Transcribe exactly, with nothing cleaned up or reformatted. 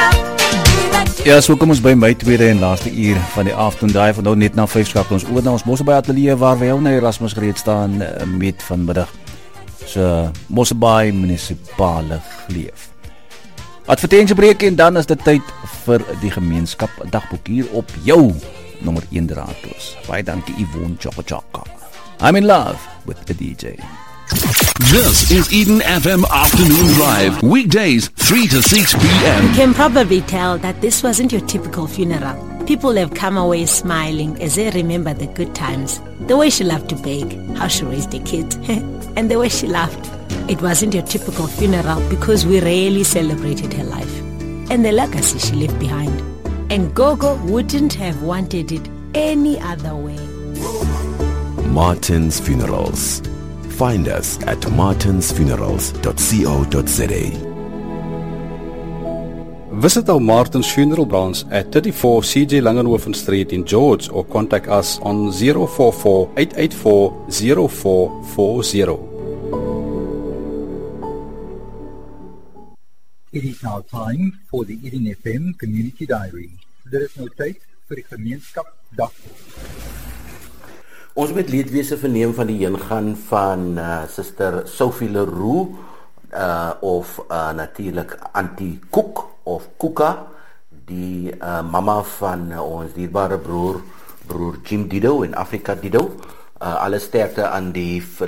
Ja, so kom ons by my tweede en laaste uur van die afton daai van nou net na vyf skakel ons oor na ons Mosselbaai ateljee waar we nou Erasmus gereed staan met vanmiddag so Mosselbaai munisipale gleef. Advertensiebreek en dan is dit tyd vir die gemeenskap dagboek hier op jou nommer een draadloos. Baie dankie Yvonne Chaka Chaka. I'm in love with the D J. This is Eden F M Afternoon Drive, weekdays three to six p.m. You can probably tell that this wasn't your typical funeral. People have come away smiling as they remember the good times, the way she loved to bake, how she raised a kid, and the way she laughed. It wasn't your typical funeral because we rarely celebrated her life and the legacy she left behind. And Gogo wouldn't have wanted it any other way. Martin's Funerals. Find us at martins funerals dot co dot za. Visit our Martin's Funeral branch at thirty-four C J Langenhoven Street in George or contact us on zero four four, eight eight four, zero four four zero. It is now time for the Eden F M Community Diary. Dit is nou tyd vir die gemeenskap dagboek. Ons met leedwese verneem van die heengaan van uh, Suster Sophie Leroux uh, of uh, natuurlik Auntie Koek of Kuka, die uh, mama van uh, ons dierbare broer broer Jim Dido in Afrika Dido. Uh, alle sterkte aan die